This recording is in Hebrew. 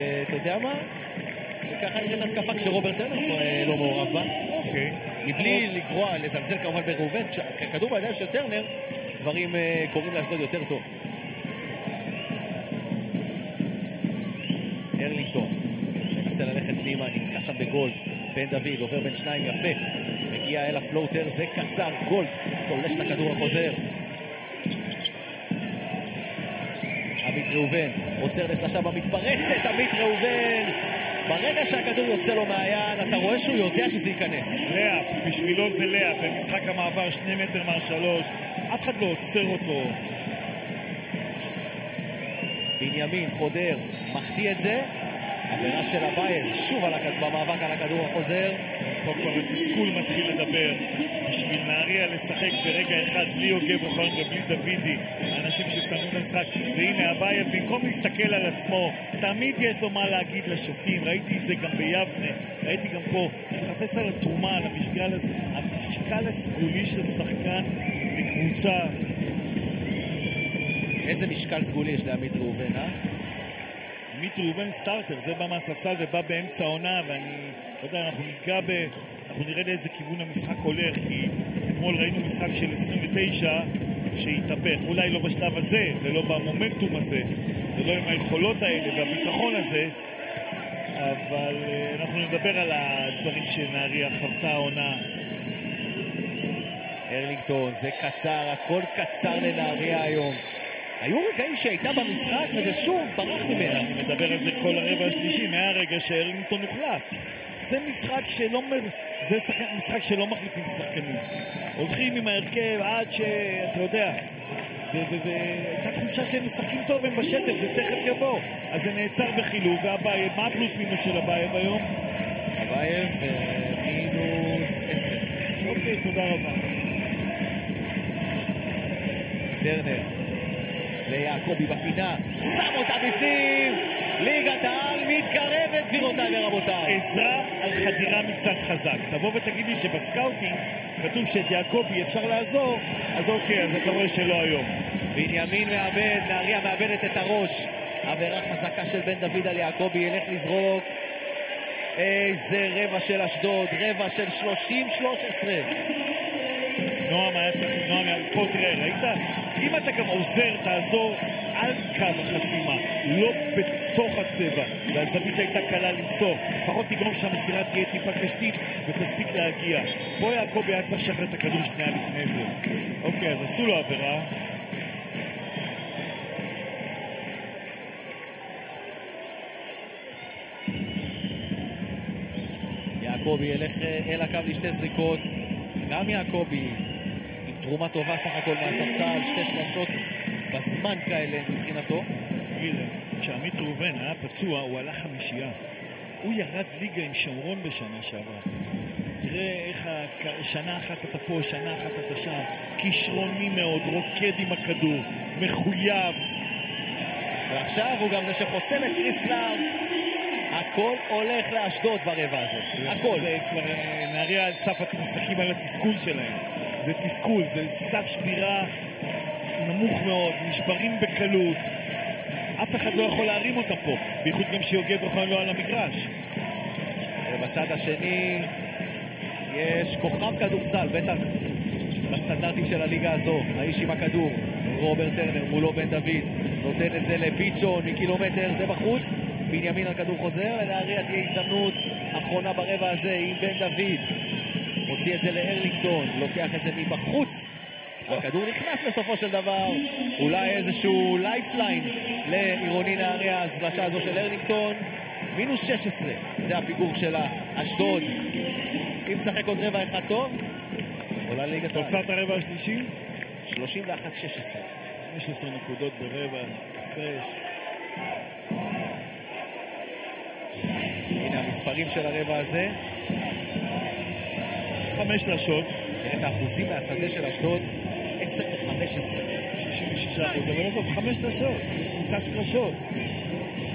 אתה יודע מה? וככה נראית התקפה כשרוברט טרנר לא מעורב בה. מבלי לגרוע, לזלזל כמובן בראובן, ככדור בידיים של טרנר, דברים קוראים לאשדוד יותר טוב. ארלינגטון מנסה ללכת פנימה, נתקע שם בגולד. בן דוד עובר בין שניים יפה, מגיע אל הפלוטר, זה קצר, גולד תולש את הכדור החוזר. עמית ראובן עוצר לשלושה במתפרצת. עמית ראובן, ברגע שהכדור יוצא לו מהיד אתה רואה שהוא יודע שזה ייכנס. לאפ, בשבילו זה לאפ, במשחק המעבר 2 מטר מהשלוש, אף אחד לא עוצר אותו. בנימין חודר, מחטיא את זה, עבירה של אביב, שוב במאבק על הכדור החוזר. פה כבר התסכול מתחיל לדבר. בשביל נהריה לשחק ברגע אחד בלי יוגב אוחיון ובלי דוידי, האנשים שצמרו את המשחק, והנה אביב במקום להסתכל על עצמו, תמיד יש לו מה להגיד לשופטים. ראיתי את זה גם ביבנה, ראיתי גם פה, מחפש על התרומה, על המשקל הסגולי של שחקן לקבוצה. איזה משקל סגולי יש לעמית ראובן, עמית ראובן סטארטר, זה בא מהספסל ובא באמצע העונה, ואני לא יודע, אנחנו נראה לאיזה כיוון המשחק הולך, כי אתמול ראינו משחק של 29 שהתהפך, אולי לא בשלב הזה ולא במומנטום הזה ולא עם היכולות האלה והביטחון הזה, אבל אנחנו נדבר על הדברים שנהריה חוותה העונה. ארלינגטון, זה קצר, הכל קצר לנהריה היום. היו רגעים שהייתה במשחק וזה שוב ברח ממנה. אני מדבר על זה כל הרבע השלישי, מהרגע שארלינגטון הוחלף. זה משחק שלא מחליפים שחקנים. הולכים עם ההרכב עד שאתה יודע, והייתה תחושה שהם משחקים טוב, הם בשטף, זה תכף יבוא. אז זה נעצר בחילוב, והבייב, מה הפלוס מינוס של הבייב היום? הבייב מינוס 10. אוקיי, תודה רבה. טרנר ליעקובי בפינה, שם אותה בפנים, ליגת העל מתקרבת, גבירותיי ורבותיי. עזרה על חדירה מצד חזק. תבוא ותגיד לי שבסקאוטינג כתוב שאת יעקובי אפשר לעזור, אז אוקיי, אז אתה רואה שלא היום. בנימין מאבד, נהריה מאבדת את הראש. עבירה חזקה של בן דוד על יעקובי, ילך לזרוק. איזה רבע של אשדוד, רבע של 30-13. נועם היה צריך, פה תראה, ראית? אם אתה גם עוזר, תעזור על קו החסימה, לא בתוך הצבע, והזווית הייתה קלה למסור, לפחות תגרום שהמסירה תהיה טיפה קשתית ותספיק להגיע. פה יעקובי היה צריך לשחרר את הכדור שנייה לפני זה. אוקיי, אז עשו לו עבירה. יעקובי ילך אל הקו לשתי זריקות, גם יעקובי עם תרומה טובה סך הכל מהספסל, 2 שלשות בזמן כאלה מבחינתו. תגיד, כשעמית ראובן היה פצוע הוא עלה 5. הוא ירד ליגה עם שומרון בשנה שעברה. תראה איך שנה אחת אתה פה, שנה אחת אתה שם, כישרוני מאוד, רוקד עם הכדור, מחויב, ועכשיו הוא גם זה שחוסם את קריס קלארק. הכל הולך לאשדוד ברבע הזה, הכל. זה כבר נהריה על סף המשחקים על התסכול שלהם. זה תסכול, זה סף שבירה נמוך מאוד, נשברים בקלות, אף אחד לא יכול להרים אותם פה, בייחוד גם שיוגב יכול לא על המגרש. ובצד השני יש כוכב כדורסל, בטח בסטנדרטים של הליגה הזו, האיש עם הכדור, רוברט טרנר, מולו בן דוד, נותן את זה לפיצ'ון מקילומטר, זה בחוץ, בנימין על כדור חוזר, לנהריה תהיה הזדמנות אחרונה ברבע הזה עם בן דוד, מוציא את זה לארלינגטון, לוקח את זה מבחוץ, הכדור נכנס בסופו של דבר, אולי איזשהו לייפליין לעירוני נהריה, הזלשה הזו של ארלינגטון, מינוס 16, זה הפיגור של אשדוד. אם צחק עוד רבע אחד טוב, עולה ליגת העל. תוצאת הרבע השלישי? 31-16. 15 נקודות ברבע, הפרש. הנה המספרים של הרבע הזה. 5 שלשות. תראה את האחוזים מהשדה של אשדוד, 10-15. 66%, אבל עזוב, 5 שלשות. קבוצת שלשות.